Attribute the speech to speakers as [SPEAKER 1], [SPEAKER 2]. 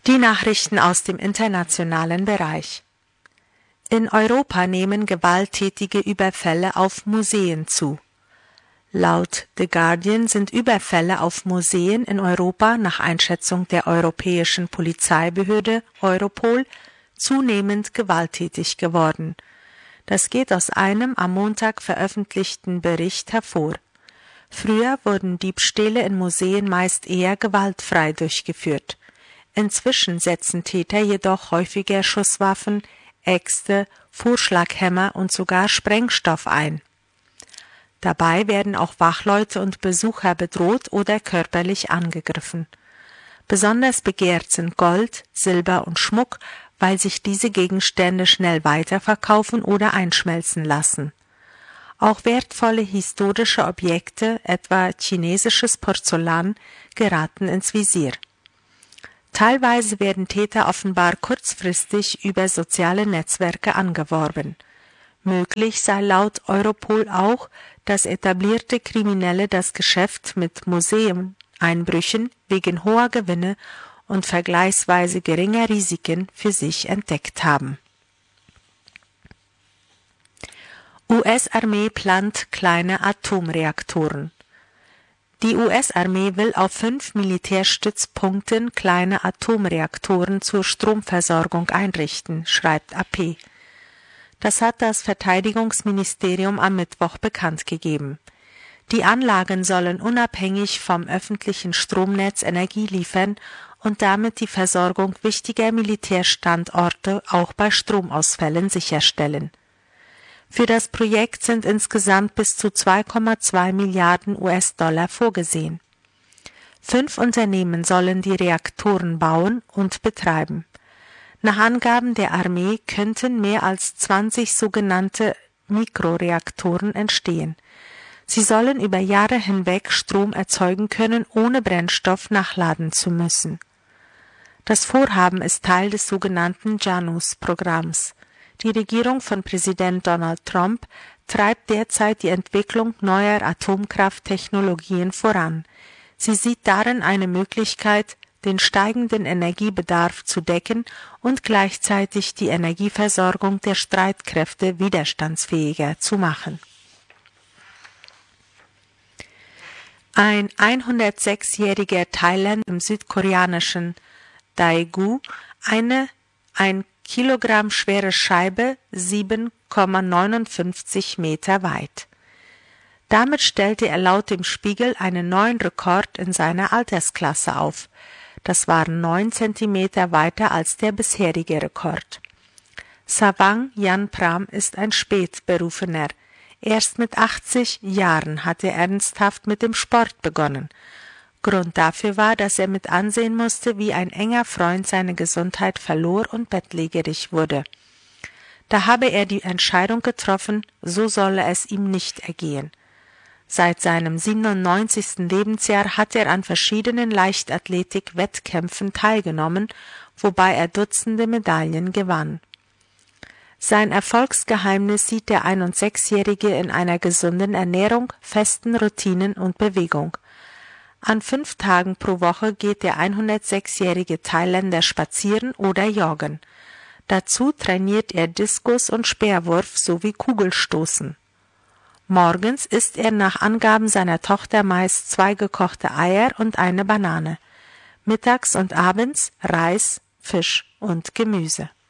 [SPEAKER 1] Die Nachrichten aus dem internationalen Bereich. In Europa nehmen gewalttätige Überfälle auf Museen zu. Laut The Guardian sind Überfälle auf Museen in Europa nach Einschätzung der europäischen Polizeibehörde Europol zunehmend gewalttätig geworden. Das geht aus einem am Montag veröffentlichten Bericht hervor. Früher wurden Diebstähle in Museen meist eher gewaltfrei durchgeführt. Inzwischen setzen Täter jedoch häufiger Schusswaffen, Äxte, Vorschlaghämmer und sogar Sprengstoff ein. Dabei werden auch Wachleute und Besucher bedroht oder körperlich angegriffen. Besonders begehrt sind Gold, Silber und Schmuck, weil sich diese Gegenstände schnell weiterverkaufen oder einschmelzen lassen. Auch wertvolle historische Objekte, etwa chinesisches Porzellan, geraten ins Visier. Teilweise werden Täter offenbar kurzfristig über soziale Netzwerke angeworben. Möglich sei laut Europol auch, dass etablierte Kriminelle das Geschäft mit Museumeinbrüchen wegen hoher Gewinne und vergleichsweise geringer Risiken für sich entdeckt haben. US-Armee plant kleine Atomreaktoren. Die US-Armee will auf 5 Militärstützpunkten kleine Atomreaktoren zur Stromversorgung einrichten, schreibt AP. Das hat das Verteidigungsministerium am Mittwoch bekannt gegeben. Die Anlagen sollen unabhängig vom öffentlichen Stromnetz Energie liefern und damit die Versorgung wichtiger Militärstandorte auch bei Stromausfällen sicherstellen. Für das Projekt sind insgesamt bis zu 2,2 Milliarden US-Dollar vorgesehen. 5 Unternehmen sollen die Reaktoren bauen und betreiben. Nach Angaben der Armee könnten mehr als 20 sogenannte Mikroreaktoren entstehen. Sie sollen über Jahre hinweg Strom erzeugen können, ohne Brennstoff nachladen zu müssen. Das Vorhaben ist Teil des sogenannten JANUS-Programms. Die Regierung von Präsident Donald Trump treibt derzeit die Entwicklung neuer Atomkrafttechnologien voran. Sie sieht darin eine Möglichkeit, den steigenden Energiebedarf zu decken und gleichzeitig die Energieversorgung der Streitkräfte widerstandsfähiger zu machen. Ein 106-jähriger Thailänder im südkoreanischen Daegu, ein Kilogramm schwere Scheibe, 7,59 Meter weit. Damit stellte er laut dem Spiegel einen neuen Rekord in seiner Altersklasse auf. Das waren 9 Zentimeter weiter als der bisherige Rekord. Savang Yanpram ist ein Spätberufener. Erst mit 80 Jahren hat er ernsthaft mit dem Sport begonnen. Grund dafür war, dass er mit ansehen musste, wie ein enger Freund seine Gesundheit verlor und bettlägerig wurde. Da habe er die Entscheidung getroffen, so solle es ihm nicht ergehen. Seit seinem 97. Lebensjahr hat er an verschiedenen Leichtathletik-Wettkämpfen teilgenommen, wobei er Dutzende Medaillen gewann. Sein Erfolgsgeheimnis sieht der 61-Jährige in einer gesunden Ernährung, festen Routinen und Bewegung. An 5 Tagen pro Woche geht der 106-jährige Thailänder spazieren oder joggen. Dazu trainiert er Diskus und Speerwurf sowie Kugelstoßen. Morgens isst er nach Angaben seiner Tochter meist 2 gekochte Eier und eine Banane. Mittags und abends Reis, Fisch und Gemüse.